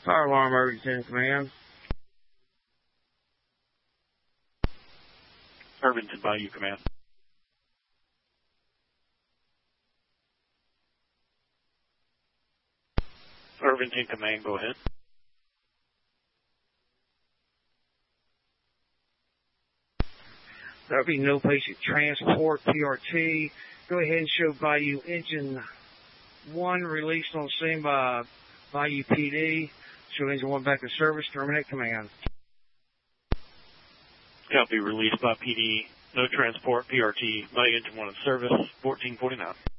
Fire alarm emergency in command. Irvington Bayou Command. Irvington Command, go ahead. There'll be no patient transport, PRT. Go ahead and show Bayou Engine 1 released on scene by Bayou PD. Show Engine 1 back to service. Terminate command. Copy, released by PD. No transport, PRT. Bayou Engine 1 in service. 1449.